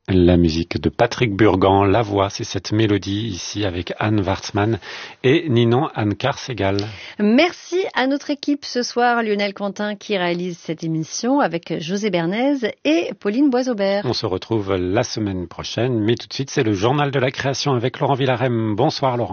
La musique de Patrick Burgan, la voix, c'est cette mélodie ici avec Anne Wartzman et Ninon Anne-Carsegal. Merci à notre équipe ce soir, Lionel Quentin qui réalise cette émission avec José Bernays et Pauline Boisaubert. On se retrouve la semaine prochaine, mais tout de suite c'est le journal de la création avec Laurent Villarem. Bonsoir Laurent.